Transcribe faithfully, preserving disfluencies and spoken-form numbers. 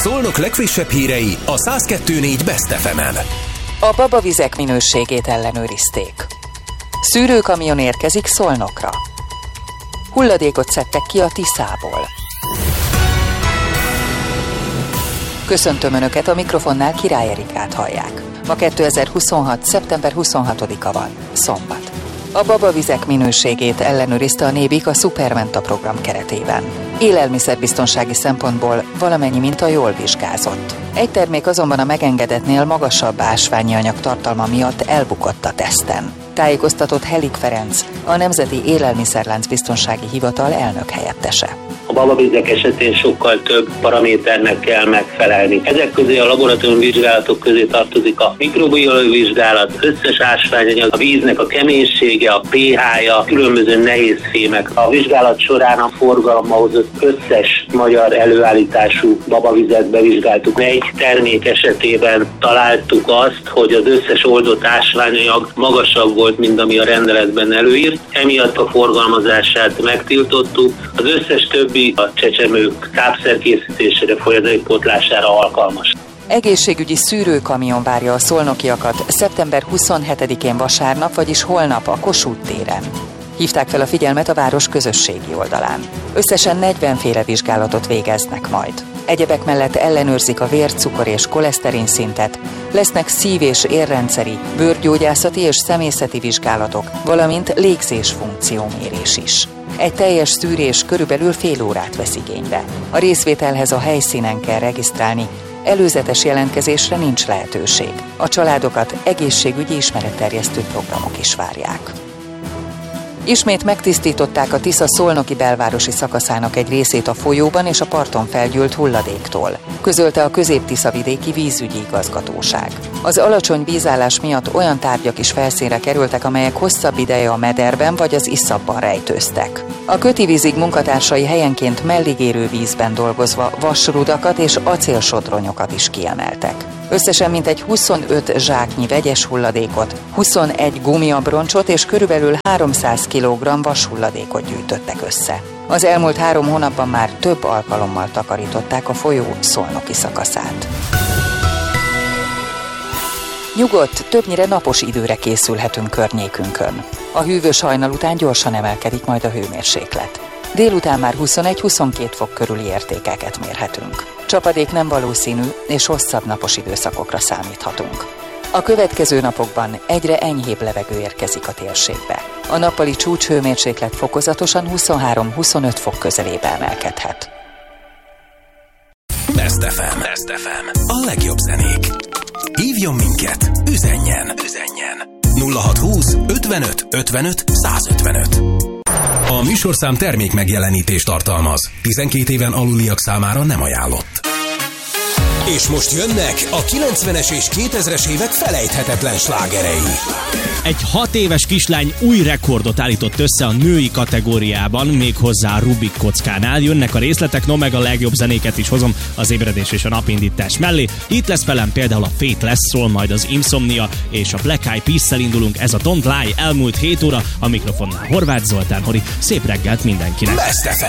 Szolnok legfrissebb hírei a száz kettő négy Best ef emen. A babavizek minőségét ellenőrizték. Szűrőkamion érkezik Szolnokra. Hulladékot szedtek ki a Tiszából. Köszöntöm Önöket, a mikrofonnál Király Erikát hallják. Ma kétezer-huszonhat. szeptember huszonhatodika van, szombat. A babavizek minőségét ellenőrizte a Nébik a Supermenta program keretében. Élelmiszerbiztonsági szempontból valamennyi minta jól vizsgázott. Egy termék azonban a megengedetnél magasabb ásványi anyag tartalma miatt elbukott a teszten. Tájékoztatott Helik Ferenc, a Nemzeti Élelmiszerlánc Biztonsági Hivatal elnök helyettese. A babavizek esetén sokkal több paraméternek kell megfelelni. Ezek közé a laboratóriumi vizsgálatok közé tartozik a mikrobiológiai vizsgálat, összes ásványanyag, a víznek a keménysége, a pé há-ja, különböző nehéz fémek. A vizsgálat során a forgalomba hozott összes magyar előállítású babavizet bevizsgáltuk. Egy termék esetében találtuk azt, hogy az összes oldott ásványanyag magasabb volt, mint ami a rendeletben előírt. Emiatt a forgalmazását megtiltottuk. Az összes többi a csecsemők tápszerkészítésére, folyadékpótlására alkalmas. Egészségügyi szűrőkamion várja a szolnokiakat szeptember huszonhetedikén vasárnap, vagyis holnap a Kossuth téren. Hívták fel a figyelmet a város közösségi oldalán. Összesen negyven féle vizsgálatot végeznek majd. Egyebek mellett ellenőrzik a vér, cukor és koleszterin szintet, lesznek szív- és érrendszeri, bőrgyógyászati és személyzeti vizsgálatok, valamint légzés funkciómérés is. Egy teljes szűrés körülbelül fél órát vesz igénybe. A részvételhez a helyszínen kell regisztrálni, előzetes jelentkezésre nincs lehetőség. A családokat egészségügyi ismeretterjesztő programok is várják. Ismét megtisztították a Tisza szolnoki belvárosi szakaszának egy részét a folyóban és a parton felgyűlt hulladéktól, közölte a Közép-Tiszavidéki Vízügyi Igazgatóság. Az alacsony vízállás miatt olyan tárgyak is felszínre kerültek, amelyek hosszabb ideje a mederben vagy az iszapban rejtőztek. A Kötivízig munkatársai helyenként melligérő vízben dolgozva vasrudakat és acélsodronyokat is kiemeltek. Összesen mintegy huszonöt zsáknyi vegyes hulladékot, huszonegy gumiabroncsot és körülbelül háromszáz kilogramm vashulladékot gyűjtöttek össze. Az elmúlt három hónapban már több alkalommal takarították a folyó szolnoki szakaszát. Nyugodt, többnyire napos időre készülhetünk környékünkön. A hűvös hajnal után gyorsan emelkedik majd a hőmérséklet. Délután már huszonegy-huszonkét fok körüli értékeket mérhetünk. Csapadék nem valószínű, és hosszabb napos időszakokra számíthatunk. A következő napokban egyre enyhébb levegő érkezik a térségbe. A nappali csúcshőmérséklet fokozatosan huszonhárom-huszonöt fok közelébe emelkedhet. Best ef em. Best ef em. A legjobb zenék. Hívjon minket, üzenjen. Üzenjen. nulla hatszázhúsz ötvenöt ötvenöt százötvenöt. A műsorszám termék megjelenítést tartalmaz. tizenkét éven aluliak számára nem ajánlott. És most jönnek a kilencvenes és kétezres évek felejthetetlen slágerei. Egy hat éves kislány új rekordot állított össze a női kategóriában, méghozzá a Rubik kockánál. Jönnek a részletek, no meg a legjobb zenéket is hozom az ébredés és a napindítás mellé. Itt lesz velem például a Fate lesz, szól majd az Insomnia, és a Black Eyed Peas-szel indulunk, ez a Don't Lie, elmúlt hét óra, a mikrofonnál Horváth Zoltán. Hori, szép reggelt mindenkinek! Best ef em.